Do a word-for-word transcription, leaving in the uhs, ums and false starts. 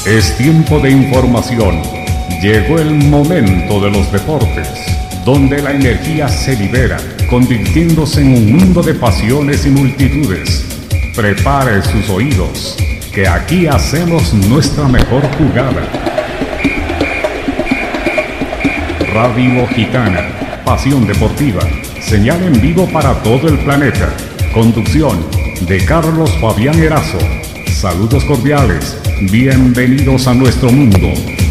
Es tiempo de información. Llegó el momento de los deportes, donde la energía se libera, convirtiéndose en un mundo de pasiones y multitudes. Prepare sus oídos, que aquí hacemos nuestra mejor jugada. Radio Gitana, pasión deportiva, señal en vivo para todo el planeta. Conducción de Carlos Fabián Erazo. Saludos cordiales, bienvenidos a nuestro mundo.